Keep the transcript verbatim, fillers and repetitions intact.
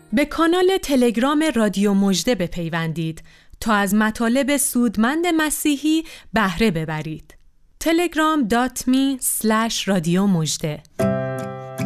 به کانال تلگرام رادیو مژده بپیوندید تا از مطالب سودمند مسیحی بهره ببرید. تلگرام دات می اسلش رادیو مژده